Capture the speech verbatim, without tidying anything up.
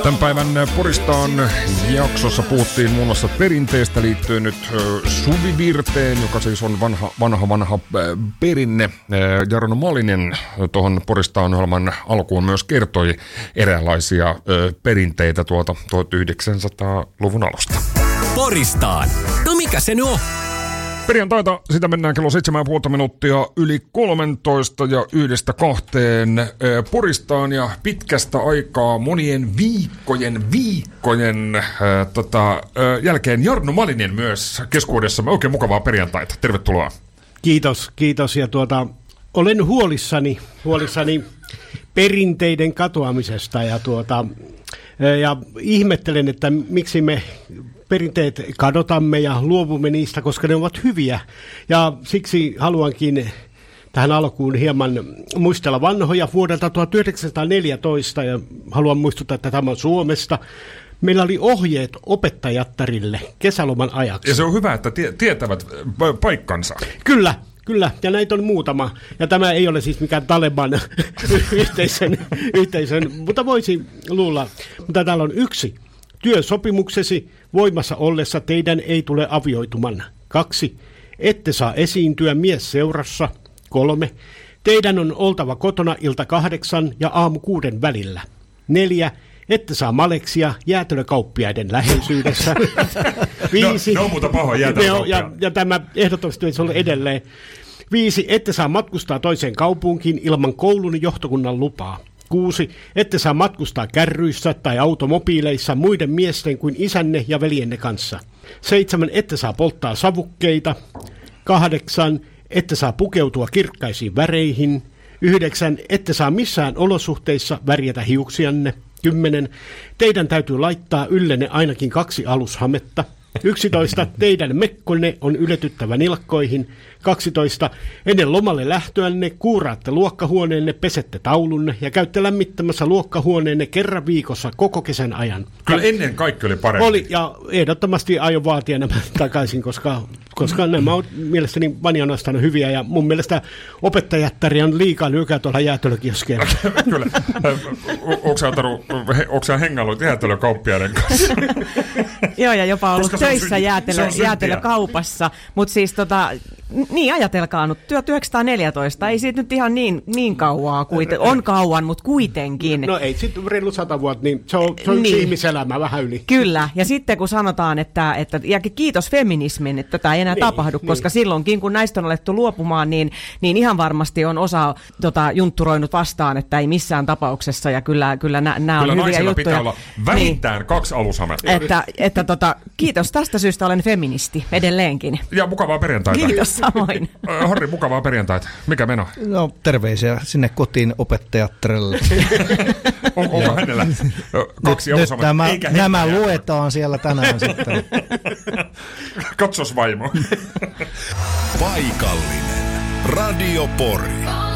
Tämän päivän Poristaan jaksossa puhuttiin muun muassa perinteestä liittyen nyt Suvivirteen, joka siis on vanha, vanha, vanha perinne. Jarno Malinen tuohon Poristaan ohjelman alkuun myös kertoi eräänlaisia perinteitä tuolta tuhatyhdeksänsataaluvun alusta. Poristaan. No mikä se nyt on? Perjantaita, sitä mennään kello seitsemän puolta minuuttia yli kolmentoista ja yhdestä kahteen äh, Poristaan ja pitkästä aikaa monien viikkojen, viikkojen äh, tota, äh, jälkeen Jarno Malinen myös keskuudessamme. Oikein mukavaa perjantaita. Tervetuloa. Kiitos, kiitos. Ja tuota, olen huolissani, huolissani perinteiden katoamisesta ja, tuota, ja ihmettelen, että miksi me perinteet kadotamme ja luovumme niistä, koska ne ovat hyviä. Ja siksi haluankin tähän alkuun hieman muistella vanhoja vuodelta tuhatyhdeksänsataaneljätoista ja haluan muistuttaa, että tämä on Suomesta. Meillä oli ohjeet opettajattarille kesäloman ajaksi. Ja se on hyvä, että tie- tietävät paikkansa. Kyllä. Kyllä, ja näitä on muutama. Ja tämä ei ole siis mikään Taleban yhteisön, yhteisön, mutta voisi luulla. Mutta täällä on yksi. Työsopimuksesi voimassa ollessa teidän ei tule avioituman. Kaksi. Ette saa esiintyä mies seurassa. Kolme. Teidän on oltava kotona ilta kahdeksan ja aamu kuuden välillä. Neljä. Ette saa maleksia jäätelökauppiaiden läheisyydessä. Viisi. No, ne on muuta pahoa jäätelökauppia. Ja, ja tämä ehdottomasti olisi ollut edelleen. Viisi. Ette saa matkustaa toiseen kaupunkiin ilman koulun johtokunnan lupaa. Kuusi. Ette saa matkustaa kärryissä tai automobiileissa muiden miesten kuin isänne ja veljenne kanssa. Seitsemän. Ette saa polttaa savukkeita. Kahdeksan. Ette saa pukeutua kirkkaisiin väreihin. Yhdeksän. Ette saa missään olosuhteissa värjätä hiuksianne. Kymmenen. Teidän täytyy laittaa yllenne ainakin kaksi alushametta. Yksitoista. Teidän mekkonne on yletyttävä nilkkoihin. Kaksitoista. Ennen lomalle lähtöänne kuuraatte luokkahuoneenne, pesette taulunne ja käytte lämmittämässä luokkahuoneenne kerran viikossa koko kesän ajan. Kyllä ennen kaikki oli parempi. Oli, ja ehdottomasti aion vaatia nämä takaisin, koska, koska nämä on mielestäni vanianoistaan hyviä, ja mun mielestä opettajattari on liikaa nykyään tuolla jäätelökioskeilla. Kyllä. Onko sä hengailut jäätelökauppiaiden kanssa? Joo, ja jopa ollut Koska töissä sy- jäätelö, jäätelökaupassa, mutta siis tota, niin ajatelkaa nyt, tuhatyhdeksänsataaneljätoista, ei siitä nyt ihan niin, niin kauaa, kuiten, on kauan, mutta kuitenkin. No ei sitten reilu sata vuotta, niin se on, se on niin. Ihmiselämä vähän yli. Kyllä, ja sitten kun sanotaan, että, että ja kiitos feminismin, että tätä ei enää niin, tapahdu, niin. Koska silloinkin kun näistä on alettu luopumaan, niin, niin ihan varmasti on osa tota, juntturoinut vastaan, että ei missään tapauksessa, ja kyllä, kyllä nämä on hyviä juttuja. Kyllä pitää olla vähintään niin. kaksi alushametta. Että, että tota, kiitos tästä syystä, olen feministi edelleenkin. Ja mukavaa perjantaita. Kiitos samoin. Harri, mukavaa perjantaita. Mikä meno? No terveisiä sinne kotiin opettajattarelle. On, onko hänellä kaksi nyt, nyt nämä, nämä jää. luetaan siellä tänään sitten. Katsos vaimo. Paikallinen Radio Pori.